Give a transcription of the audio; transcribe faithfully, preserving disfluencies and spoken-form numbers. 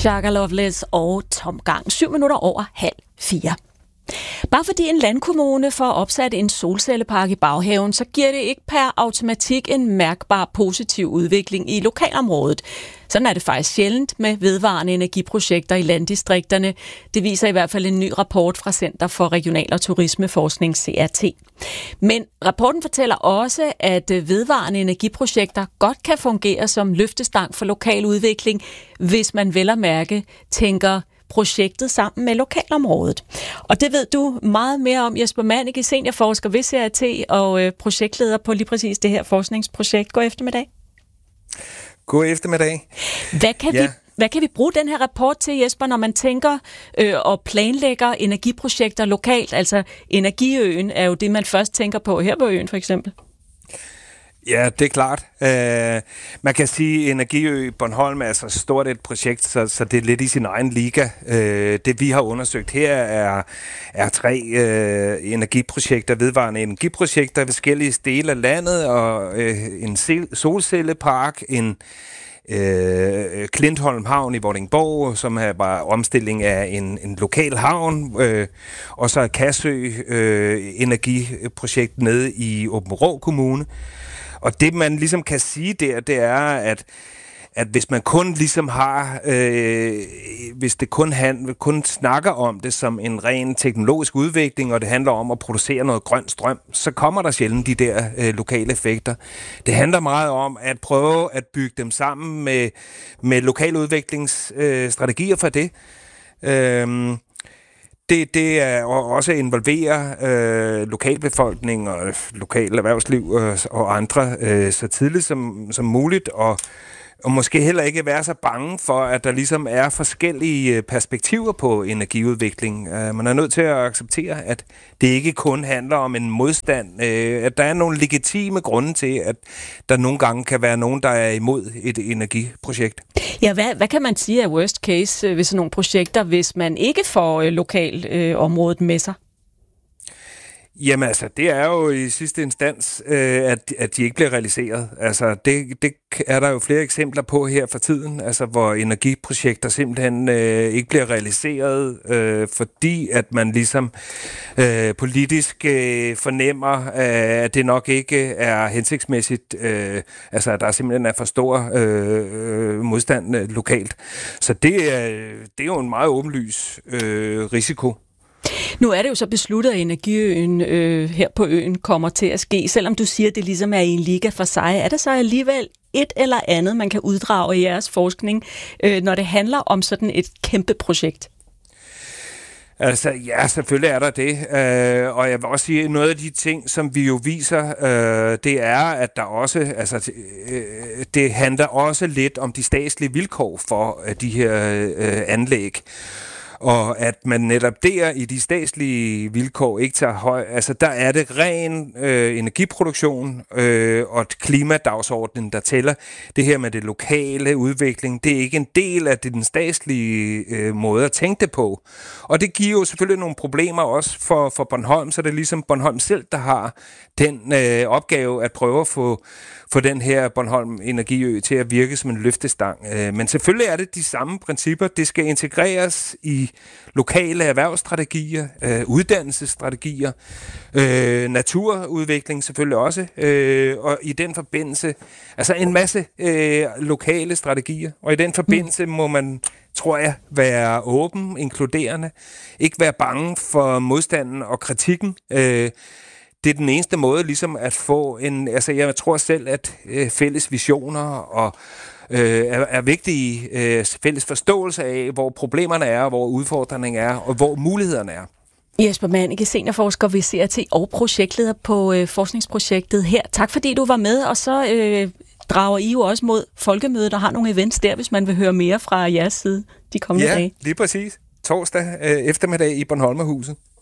Shaka Loveless og Tom Gang. Syv minutter over halv fire. Bare fordi en landkommune får opsat en solcellepark i baghaven, så giver det ikke per automatik en mærkbar positiv udvikling i lokalområdet. Sådan er det faktisk sjældent med vedvarende energiprojekter i landdistrikterne. Det viser i hvert fald en ny rapport fra Center for Regional- og Turismeforskning, C R T. Men rapporten fortæller også, at vedvarende energiprojekter godt kan fungere som løftestang for lokal udvikling, hvis man vel at mærke tænker projektet sammen med lokalområdet. Og det ved du meget mere om, Jesper Mannicke, seniorforsker ved C R T og øh, projektleder på lige præcis det her forskningsprojekt. God eftermiddag. God eftermiddag. Hvad kan, ja. vi, hvad kan vi bruge den her rapport til, Jesper, når man tænker øh, og planlægger energiprojekter lokalt? Altså Energiøen er jo det, man først tænker på her på øen for eksempel. Ja, det er klart. Uh, man kan sige, at Energiø Bornholm er så stort et projekt, så, så det er lidt i sin egen liga. Uh, det vi har undersøgt her er, er tre uh, energiprojekter, vedvarende energiprojekter i forskellige dele af landet, og uh, en solcellepark, en Uh, Klintholm Havn i Vordingborg, som er bare omstilling af en, en lokal havn, uh, og så Kassø uh, energiprojekt nede i Aabenraa Kommune. Og det man ligesom kan sige der, det er, at at hvis man kun ligesom har, øh, hvis det kun, han, kun snakker om det som en ren teknologisk udvikling, og det handler om at producere noget grøn strøm, så kommer der sjældent de der øh, lokale effekter. Det handler meget om at prøve at bygge dem sammen med, med lokale udviklingsstrategier øh, for det. Øh, Det, det er også at involvere øh, lokalbefolkning og lokal erhvervsliv øh, og andre øh, så tidligt som, som muligt, og, og måske heller ikke være så bange for, at der ligesom er forskellige perspektiver på energiudvikling. Øh, man er nødt til at acceptere, at det ikke kun handler om en modstand, øh, at der er nogle legitime grunde til, at der nogle gange kan være nogen, der er imod et energiprojekt. Ja, hvad, hvad kan man sige af worst case ved sådan nogle projekter, hvis man ikke får øh, lokal øh, området med sig? Jamen altså, det er jo i sidste instans, øh, at, at de ikke bliver realiseret. Altså, det, det er der jo flere eksempler på her for tiden, altså hvor energiprojekter simpelthen øh, ikke bliver realiseret, øh, fordi at man ligesom øh, politisk øh, fornemmer, øh, at det nok ikke er hensigtsmæssigt. Øh, altså, at der simpelthen er for stor øh, modstand øh, lokalt. Så det er, det er jo en meget åbenlys øh, risiko. Nu er det jo så besluttet, at Energiøen øh, her på øen kommer til at ske. Selvom du siger, at det ligesom er i en liga for sig, er der så alligevel et eller andet, man kan uddrage i jeres forskning, øh, når det handler om sådan et kæmpe projekt? Altså, ja, selvfølgelig er der det. Øh, og jeg vil også sige, noget af de ting, som vi jo viser, øh, det er, at der også, altså, øh, det handler også lidt om de statslige vilkår for øh, de her øh, anlæg. Og at man netop der i de statslige vilkår ikke tager høj, altså der er det ren øh, energiproduktion øh, og klimadagsordenen, der tæller. Det her med det lokale udvikling, det er ikke en del af det, den statslige øh, måde at tænke det på. Og det giver jo selvfølgelig nogle problemer også for, for Bornholm, så det er ligesom Bornholm selv, der har den øh, opgave at prøve at få, få den her Bornholm Energiø til at virke som en løftestang. Øh, men selvfølgelig er det de samme principper. Det skal integreres i lokale erhvervsstrategier, øh, uddannelsesstrategier, øh, naturudvikling selvfølgelig også, øh, og i den forbindelse, altså en masse øh, lokale strategier, og i den forbindelse må man, tror jeg, være åben, inkluderende, ikke være bange for modstanden og kritikken. Øh, det er den eneste måde ligesom at få en, altså jeg tror selv, at øh, fælles visioner og Øh, er, er vigtige øh, fælles forståelse af, hvor problemerne er, hvor udfordringerne er, og hvor mulighederne er. Jesper Mannicke, seniorforsker ved C R T og projektleder på øh, forskningsprojektet her. Tak fordi du var med, og så øh, drager I jo også mod folkemødet og har nogle events der, hvis man vil høre mere fra jeres side de kommende ja, dage. Ja, lige præcis. Torsdag øh, eftermiddag i Bornholmerhuset.